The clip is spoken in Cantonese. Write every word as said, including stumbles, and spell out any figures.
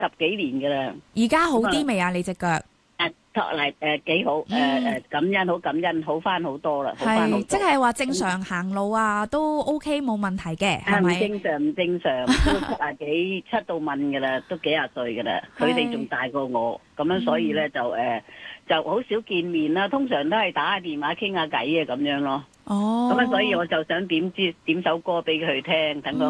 十幾年噶啦。 而家好啲未啊？你隻腳？ 誒，托嚟誒幾好，誒誒感恩好感恩，好翻好多啦，好翻好多。 係即係話正常行路啊，都 OK 冇問題嘅，係咪？ 唔正常唔正常，都七啊幾七到問噶啦，都幾廿歲噶啦，佢哋仲大過我，咁樣所以咧就誒就好少見面啦，通常都係打下電話傾下偈啊咁樣咯。 哦， 咁啊，所以我就想點支點首歌俾佢聽，等佢